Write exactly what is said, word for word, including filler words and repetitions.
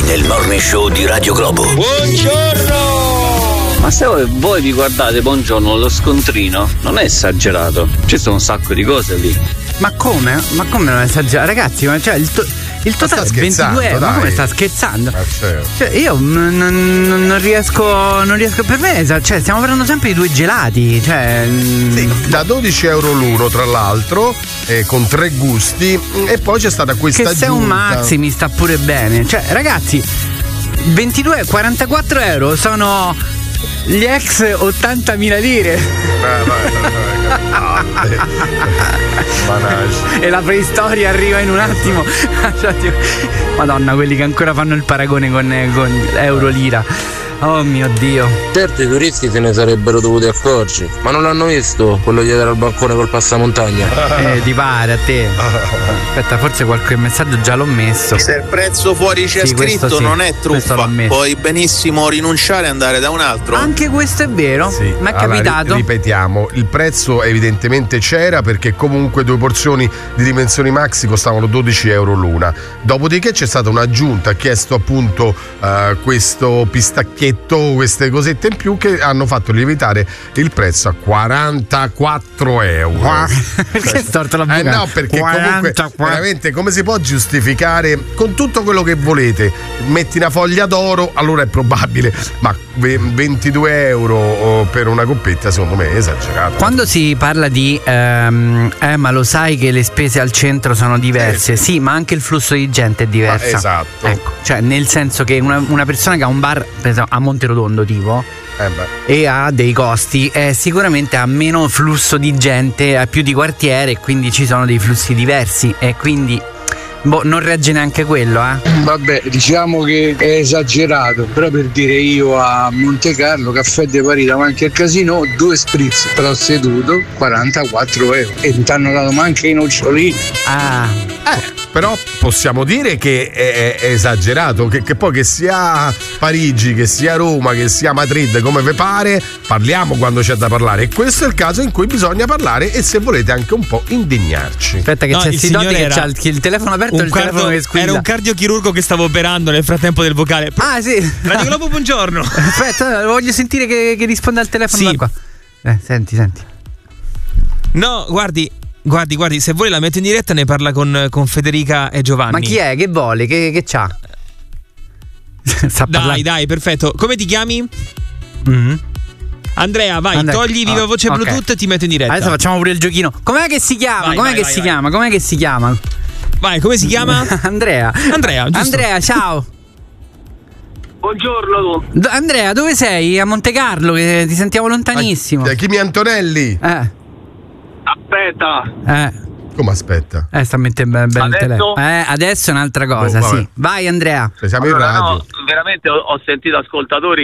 nel Morning Show di Radio Globo. Buongiorno! Ma se voi, voi vi guardate Buongiorno lo scontrino, non è esagerato. Ci sono un sacco di cose lì. Ma come? Ma come non è esagerato? Ragazzi, ma cioè il, to- il totale è ventidue euro. Ma come sta scherzando? Cioè, io n- n- non riesco. Non riesco. Per me, cioè, stiamo parlando sempre di due gelati. Cioè. Sì, da dodici euro l'uno, tra l'altro, eh, con tre gusti. E poi c'è stata questa che se è un maxi mi sta pure bene. Cioè, ragazzi, ventidue, quarantaquattro euro sono gli ex ottantamila lire. Vai, vai, vai, vai. E la preistoria arriva in un attimo. Madonna, quelli che ancora fanno il paragone con, con euro-lira. Oh mio Dio. Certo, i turisti se ne sarebbero dovuti accorgere, ma non l'hanno visto quello dietro al bancone col passamontagna? Eh, ti pare a te? Aspetta, forse qualche messaggio già l'ho messo. Se il prezzo fuori c'è sì, scritto sì, non è truffa, puoi benissimo rinunciare e andare da un altro. Anche questo è vero, sì. mi è allora, capitato. Ripetiamo, il prezzo evidentemente c'era perché comunque due porzioni di dimensioni maxi costavano dodici euro l'una. Dopodiché c'è stata un'aggiunta, ha chiesto appunto uh, questo pistacchetto, queste cosette in più che hanno fatto lievitare il prezzo a quarantaquattro euro. Perché storto la bocca? Eh no, perché comunque veramente come si può giustificare con tutto quello che volete? Metti una foglia d'oro, allora è probabile, ma ventidue euro per una coppetta secondo me è esagerato. Quando si parla di ehm, eh ma lo sai che le spese al centro sono diverse, eh, sì. sì, ma anche il flusso di gente è diverso. Esatto. Ecco, cioè nel senso che una, una persona che ha un bar a Monterotondo tipo eh e ha dei costi, eh, sicuramente ha meno flusso di gente, ha più di quartiere e quindi ci sono dei flussi diversi e quindi boh, non regge neanche quello, eh. Vabbè, diciamo che è esagerato, però per dire io a Monte Carlo, caffè de Parì davanti al casino, due spritz, però seduto, quarantaquattro euro. E non ti hanno dato manche i nocciolini. Ah, eh. Però possiamo dire che è, è esagerato, che, che poi che sia Parigi, che sia Roma, che sia Madrid, come vi pare, parliamo quando c'è da parlare. E questo è il caso in cui bisogna parlare e se volete anche un po' indignarci. Aspetta che no, c'è Sidoti che c'ha il, il telefono aperto e il cardio, telefono che squilla. Era un cardiochirurgo che stavo operando nel frattempo del vocale. Ah sì. Radio Globo, buongiorno. Aspetta, voglio sentire che, che risponde al telefono sì. da qua. Eh, senti, senti. No, guardi Guardi, guardi, se vuole la metto in diretta, ne parla con, con Federica e Giovanni. Ma chi è? Che vuole? Che, che c'ha? Sta dai, parlando. Dai, perfetto. Come ti chiami? Mm-hmm. Andrea, vai, Andrea. Togli viva voce oh, Bluetooth okay. E ti metto in diretta. Adesso facciamo pure il giochino. Com'è che si chiama? Vai, Com'è vai, che vai, si vai. chiama? Com'è che si chiama? Vai, come si chiama? Andrea. Andrea, giusto. Andrea, ciao. Buongiorno. Do- Andrea, dove sei? A Monte Carlo, che ti sentiamo lontanissimo. Da Kimi Antonelli. Eh. Aspetta. Eh. Come aspetta? Eh, sta mettendo bene il telefono. Eh, adesso è un'altra cosa, oh, sì. Vai Andrea. Cioè, siamo allora, in radio. No, veramente ho, ho sentito ascoltatori